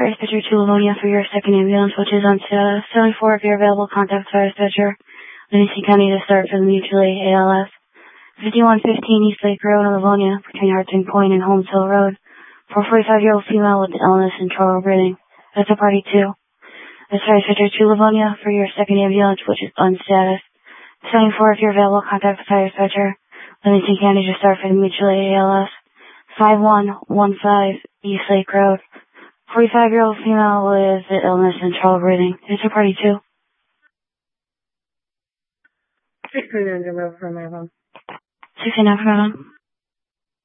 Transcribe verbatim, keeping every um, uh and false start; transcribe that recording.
Fire dispatcher to Livonia for your second ambulance, which is on status. seventy-four, if you're available, contact fire dispatcher. Livingston County to start for the mutually A L S. fifty-one fifteen East Lake Road in Livonia, between Harting Point and Holmes Hill Road. For a forty-five-year-old female with illness and trouble breathing. That's a party two. This fire dispatcher to Livonia for your second ambulance, which is on status. seventy-four, if you're available, contact the fire dispatcher. Livingston County to start for the mutually A L S. five one one five East Lake Road. forty-five-year-old female with illness and trouble breathing. It's a party two. sixty-nine, from my phone. sixty-nine from my phone.